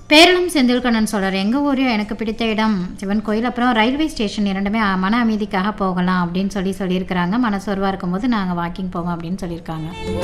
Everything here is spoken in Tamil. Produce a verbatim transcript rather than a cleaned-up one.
பேரளம் செந்தில்கண்ணன் சொல்கிறார், எங்கள் ஊரையும் எனக்கு பிடித்த இடம் சிவன் கோயில், அப்புறம் ரயில்வே ஸ்டேஷன் இரண்டுமே மன அமைதிக்காக போகலாம் அப்படின்னு சொல்லி சொல்லியிருக்கிறாங்க. மனசோர்வாக இருக்கும்போது நாங்கள் வாக்கிங் போவோம் அப்படின்னு சொல்லியிருக்காங்க.